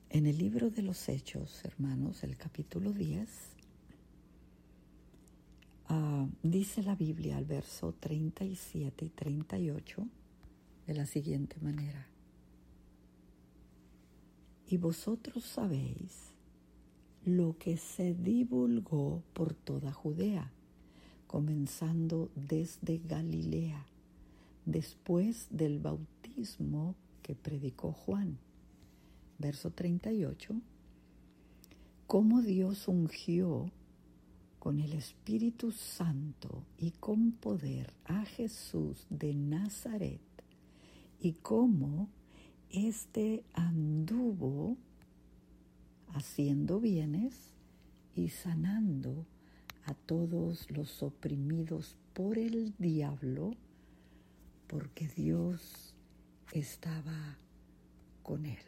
En el libro de los Hechos, hermanos, el capítulo 10, dice la Biblia al verso 37 y 38 de la siguiente manera: y vosotros sabéis lo que se divulgó por toda Judea, comenzando desde Galilea, después del bautismo que predicó Juan. Verso 38, cómo Dios ungió con el Espíritu Santo y con poder a Jesús de Nazaret, y cómo éste anduvo haciendo bienes y sanando a todos los oprimidos por el diablo, porque Dios estaba con él.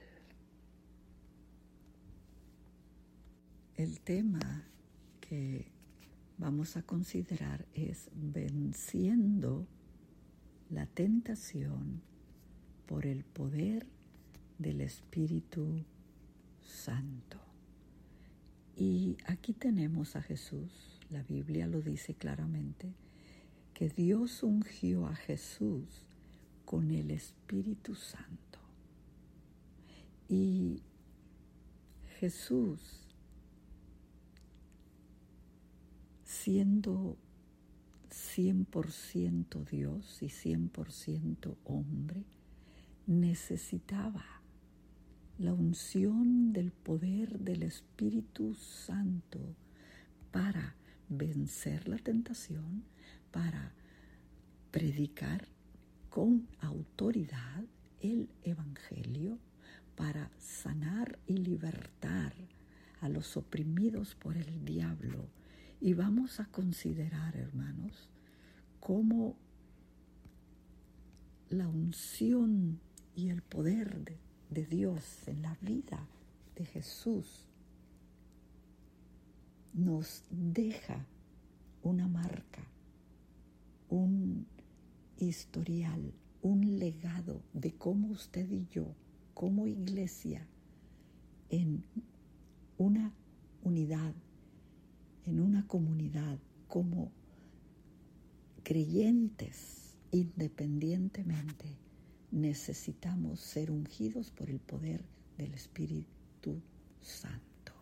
El tema que vamos a considerar es venciendo la tentación por el poder del Espíritu Santo. Y aquí tenemos a Jesús. La Biblia lo dice claramente, que Dios ungió a Jesús con el Espíritu Santo. Y Jesús, siendo 100% Dios y 100% hombre, necesitaba la unción del poder del Espíritu Santo para vencer la tentación, para predicar con autoridad el Evangelio, para sanar y libertar a los oprimidos por el diablo. Y vamos a considerar, hermanos, cómo la unción y el poder de Dios en la vida de Jesús nos deja una marca, un historial, un legado de cómo usted y yo, como iglesia, en una unidad, en una comunidad, como creyentes, independientemente, necesitamos ser ungidos por el poder del Espíritu Santo.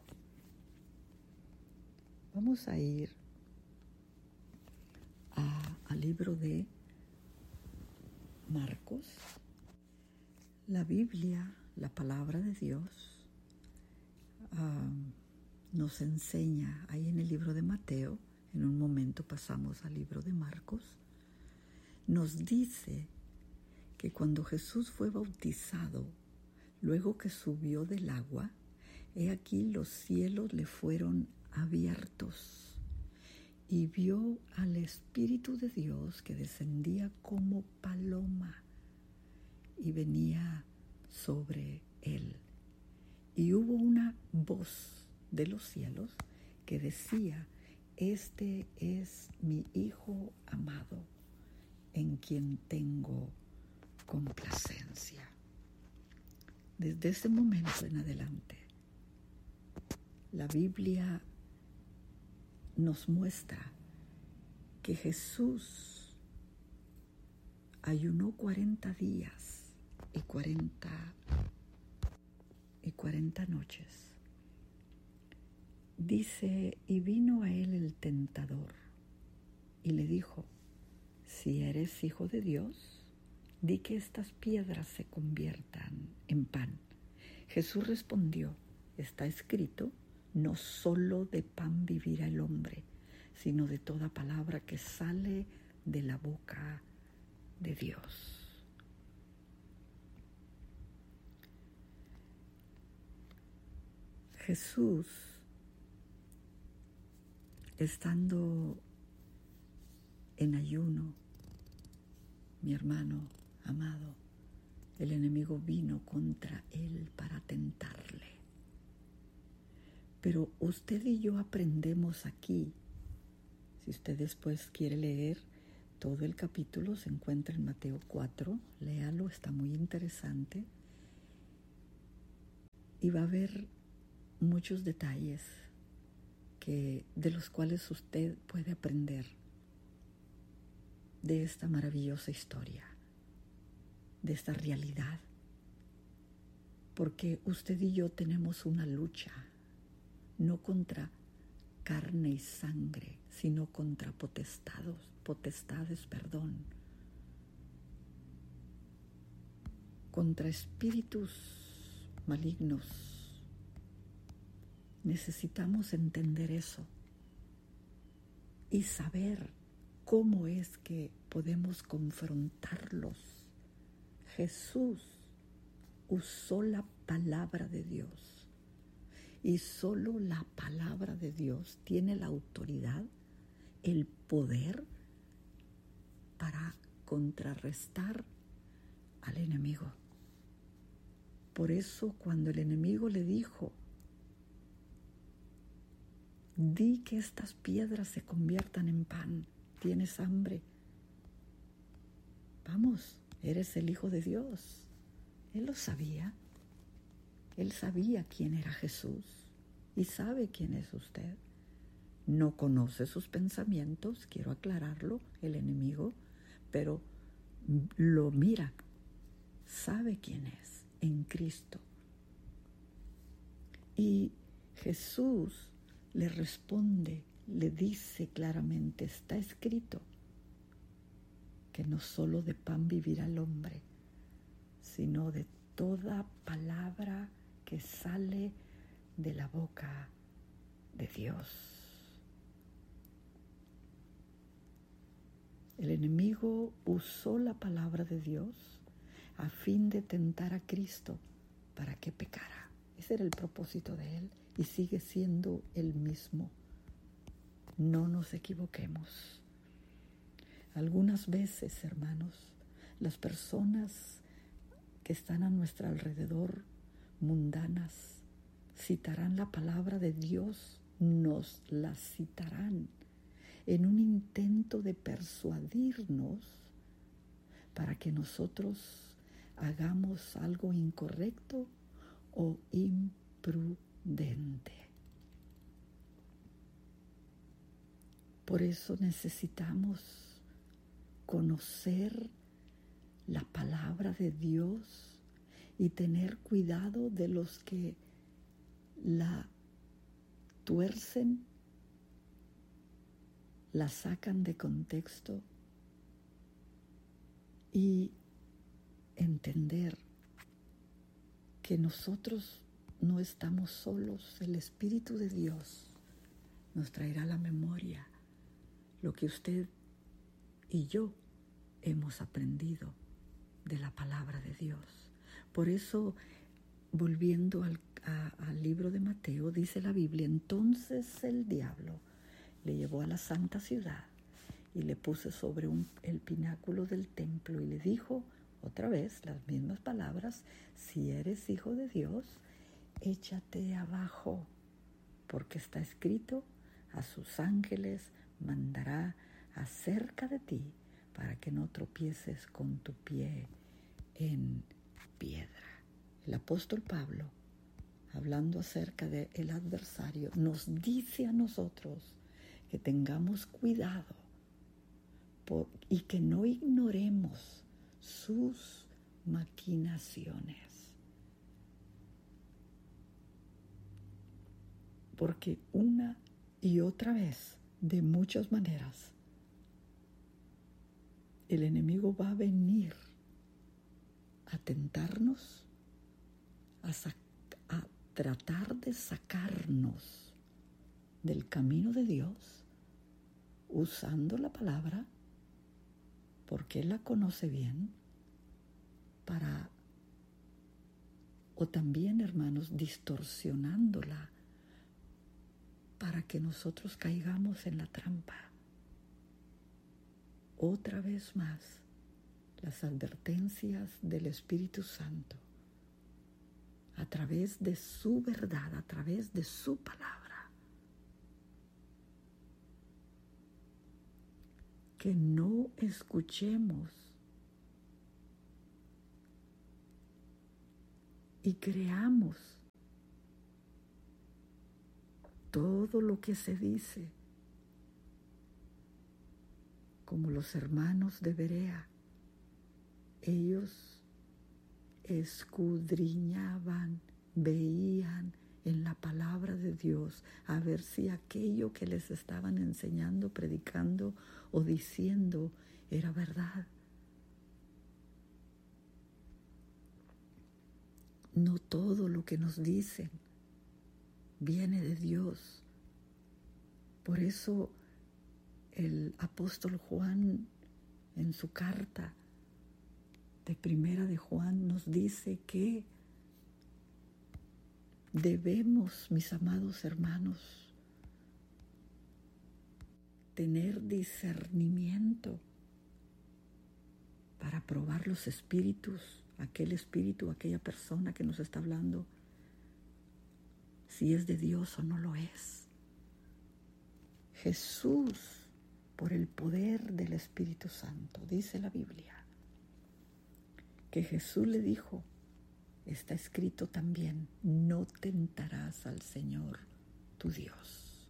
Vamos a ir al libro de Marcos. La Biblia, la palabra de Dios, nos enseña ahí en el libro de Mateo. En un momento pasamos al libro de Marcos. Nos dice que cuando Jesús fue bautizado, luego que subió del agua, he aquí los cielos le fueron abiertos y vio al Espíritu de Dios que descendía como paloma y venía sobre él. Y hubo una voz de los cielos que decía: este es mi Hijo amado, en quien tengo complacencia. Desde ese momento en adelante, la Biblia nos muestra que Jesús ayunó 40 días y 40 noches. Dice, y vino a él el tentador y le dijo: si eres hijo de Dios, di que estas piedras se conviertan en pan. Jesús respondió: está escrito, no solo de pan vivirá el hombre, sino de toda palabra que sale de la boca de Dios. Jesús, estando en ayuno, mi hermano amado, el enemigo vino contra él para tentarle. Pero usted y yo aprendemos aquí. Si usted después quiere leer todo el capítulo, se encuentra en Mateo 4, léalo, está muy interesante. Y va a haber muchos detalles de los cuales usted puede aprender de esta maravillosa historia, de esta realidad. Porque usted y yo tenemos una lucha, no contra carne y sangre, sino contra potestades, contra espíritus malignos. Necesitamos entender eso y saber cómo es que podemos confrontarlos. Jesús usó la palabra de Dios y solo la palabra de Dios tiene la autoridad, el poder para contrarrestar al enemigo. Por eso cuando el enemigo le dijo, di que estas piedras se conviertan en pan, tienes hambre, vamos, eres el Hijo de Dios. Él lo sabía. Él sabía quién era Jesús y sabe quién es usted. No conoce sus pensamientos, quiero aclararlo, el enemigo, pero lo mira, sabe quién es en Cristo. Y Jesús le responde, le dice claramente, está escrito que no solo de pan vivirá el hombre, sino de toda palabra que sale de la boca de Dios. El enemigo usó la palabra de Dios a fin de tentar a Cristo para que pecara. Ese era el propósito de él y sigue siendo el mismo. No nos equivoquemos. Algunas veces, hermanos, las personas que están a nuestro alrededor, mundanas, citarán la palabra de Dios, nos la citarán en un intento de persuadirnos para que nosotros hagamos algo incorrecto o imprudente. Por eso necesitamos conocer la palabra de Dios y tener cuidado de los que la tuercen, la sacan de contexto y entender que nosotros no estamos solos. El Espíritu de Dios nos traerá a la memoria lo que usted y yo hemos aprendido de la palabra de Dios. Por eso, volviendo al libro de Mateo, dice la Biblia, entonces el diablo le llevó a la santa ciudad y le puso sobre el pináculo del templo y le dijo otra vez las mismas palabras, si eres hijo de Dios, échate abajo, porque está escrito, a sus ángeles mandará acerca de ti para que no tropieces con tu pie en piedra. El apóstol Pablo, hablando acerca del adversario, nos dice a nosotros que tengamos cuidado y que no ignoremos sus maquinaciones. Porque una y otra vez, de muchas maneras, el enemigo va a venir a tentarnos, a tratar de sacarnos del camino de Dios, usando la palabra, porque Él la conoce bien, o también, hermanos, distorsionándola para que nosotros caigamos en la trampa. Otra vez más, las advertencias del Espíritu Santo, a través de su verdad, a través de su palabra, que no escuchemos y creamos todo lo que se dice, como los hermanos de Berea, ellos escudriñaban, veían en la palabra de Dios a ver si aquello que les estaban enseñando, predicando o diciendo era verdad. No todo lo que nos dicen viene de Dios. Por eso el apóstol Juan en su carta de Primera de Juan nos dice que debemos, mis amados hermanos, tener discernimiento para probar los espíritus, aquel espíritu, aquella persona que nos está hablando, si es de Dios o no lo es. Jesús, por el poder del Espíritu Santo, dice la Biblia, que Jesús le dijo, está escrito también, no tentarás al Señor tu Dios.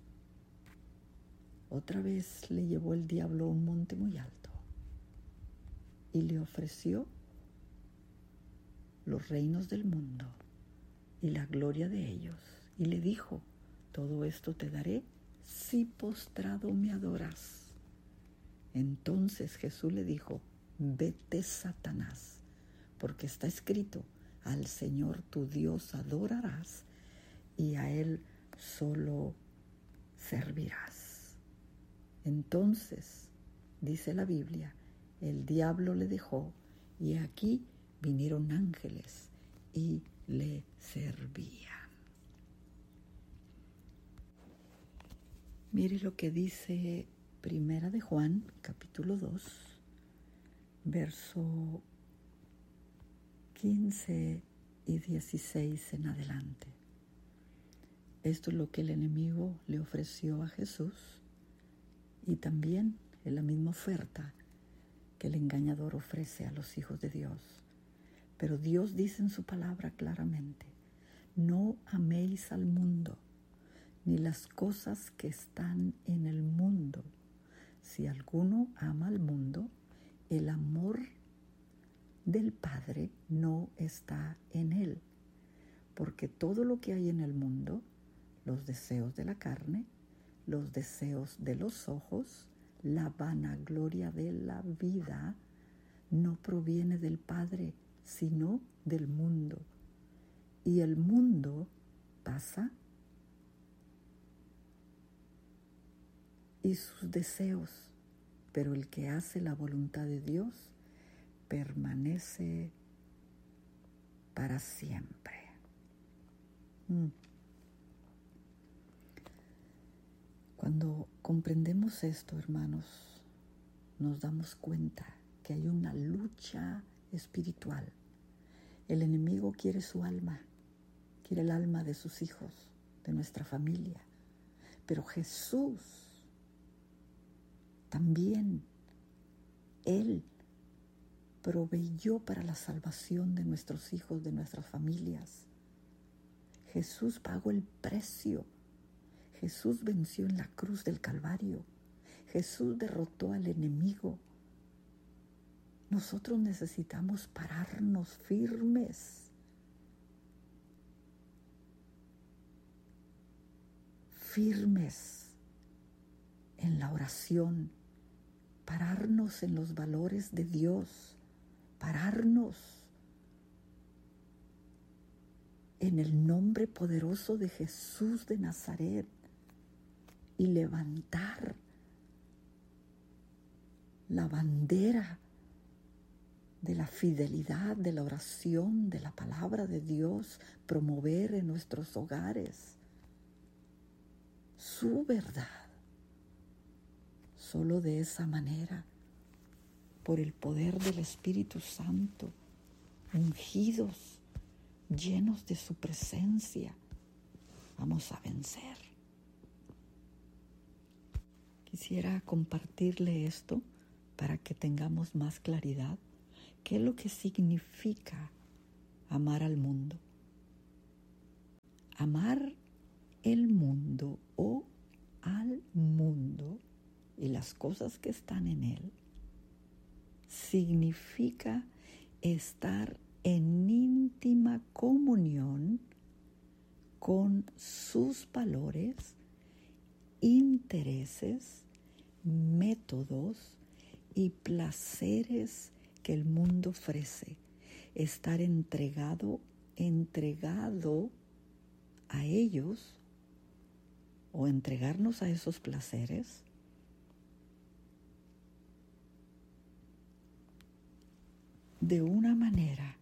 Otra vez le llevó el diablo a un monte muy alto y le ofreció los reinos del mundo y la gloria de ellos. Y le dijo, todo esto te daré si postrado me adoras. Entonces Jesús le dijo, vete, Satanás, porque está escrito, al Señor tu Dios adorarás y a Él solo servirás. Entonces, dice la Biblia, el diablo le dejó y aquí vinieron ángeles y le servían. Mire lo que dice Primera de Juan, capítulo 2, verso 15 y 16 en adelante. Esto es lo que el enemigo le ofreció a Jesús y también es la misma oferta que el engañador ofrece a los hijos de Dios. Pero Dios dice en su palabra claramente, no améis al mundo, ni las cosas que están en el mundo. Si alguno ama al mundo, el amor del Padre no está en él, porque todo lo que hay en el mundo, los deseos de la carne, los deseos de los ojos, la vanagloria de la vida, no proviene del Padre, sino del mundo. Y el mundo pasa y sus deseos, pero el que hace la voluntad de Dios permanece para siempre. Cuando comprendemos esto, hermanos, nos damos cuenta que hay una lucha espiritual. El enemigo quiere su alma, quiere el alma de sus hijos, de nuestra familia. Pero Jesús también, Él proveyó para la salvación de nuestros hijos, de nuestras familias. Jesús pagó el precio. Jesús venció en la cruz del Calvario. Jesús derrotó al enemigo. Nosotros necesitamos pararnos firmes. Firmes en la oración. Pararnos en los valores de Dios. Pararnos en el nombre poderoso de Jesús de Nazaret y levantar la bandera de la fidelidad, de la oración, de la palabra de Dios, promover en nuestros hogares su verdad. Solo de esa manera, por el poder del Espíritu Santo, ungidos, llenos de su presencia, vamos a vencer. Quisiera compartirle esto para que tengamos más claridad. ¿Qué es lo que significa amar al mundo? Amar el mundo o al mundo y las cosas que están en él significa estar en íntima comunión con sus valores, intereses, métodos y placeres que el mundo ofrece. Estar entregado a ellos o entregarnos a esos placeres de una manera